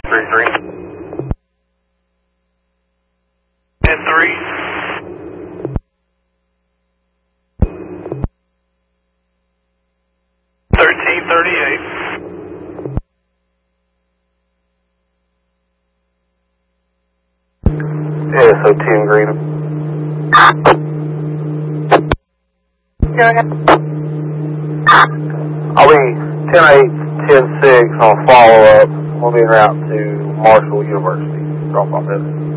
10-3. Yeah, so 10 green. Go ahead. I'll be 10-8, 10-6 on follow-up. We'll be en route to Marshall University. Drop off this.